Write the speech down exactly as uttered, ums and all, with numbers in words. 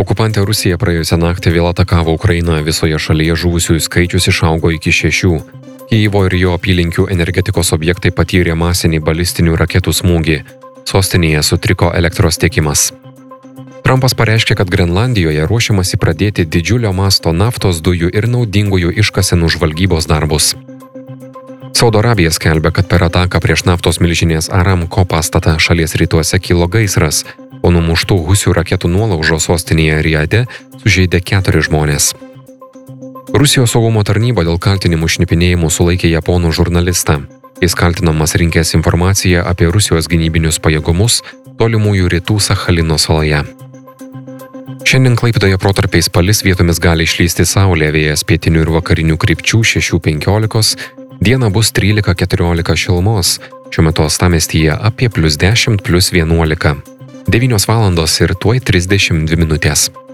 Okupantė Rusija praėjusią naktį vėl atakavo Ukrainą, visoje šalyje žuvusiųjų skaičius išaugo iki šešių. Kijevo ir jo apylinkių energetikos objektai patyrė masinį balistinių raketų smūgį. Sostinėje sutriko elektros tiekimas. Trumpas pareiškė, kad Grenlandijoje ruošiamasi pradėti didžiulio masto naftos dujų ir naudingųjų iškasenų žvalgybos darbus. Saudo Arabija skelbia, kad per ataką prieš naftos milžinės Aramco pastatą šalies rytuose kilo gaisras, o numuštų husių raketų nuolaužo sostinėje Riade sužeidė keturi žmonės. Rusijos saugumo tarnyba dėl kaltinimų šnipinėjimų sulaikė japonų žurnalistą. Jis kaltinamas rinkęs informaciją apie Rusijos gynybinius pajėgumus tolimųjų rytų Sachalino saloje. Šiandien Klaipėdoje protarpiais palis, vietomis gali išlysti saulė, vėjas pietinių ir vakarinių krypčių šešių penkiolikos, dieną bus trylika keturiolika šilumos, šiuo metu uostamiestyje apie plius dešimt plius vienuolika. devynios valandos ir tuoj trisdešimt dvi minutės.